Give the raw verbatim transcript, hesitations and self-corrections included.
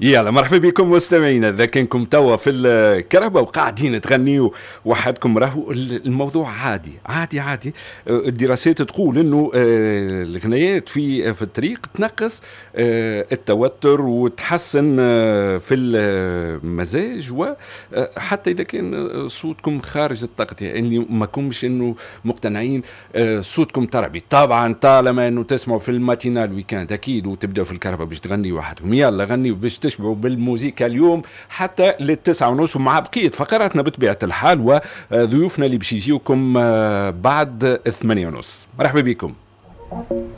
يلا مرحبا بكم مستمعينا، اذا كنكم توا في الكرهبه وقاعدين تغنيوا وحدكم، راهو الموضوع عادي عادي عادي. الدراسات تقول انه الغنايات في في الطريق تنقص التوتر وتحسن في المزاج، وحتى اذا كان صوتكم خارج الطاقه، يعني ما كنتش انه مقتنعين صوتكم تربي. طبعا طالما انه تسمعوا في الماتينال ويكاند اكيد وتبداوا في الكرهبه باش تغني وحدكم، يلا غنيوا باش تشبعوا بالموسيقى اليوم حتى للتسعة ونص، ومع بقية فقراتنا بطبيعة الحال وضيوفنا اللي باش يجيوكم بعد الثمانية ونص. مرحبا بكم.